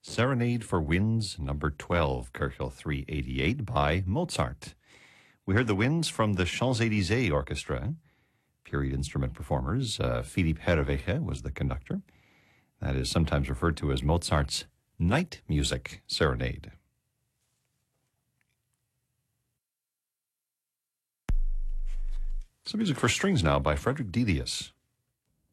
Serenade for Winds, number 12, Kirchhoff 388 by Mozart. We heard the winds from the Champs-Élysées Orchestra, period instrument performers. Philipp Herreweghe was the conductor. That is sometimes referred to as Mozart's Night Music Serenade. Some music for strings now by Frederick Delius.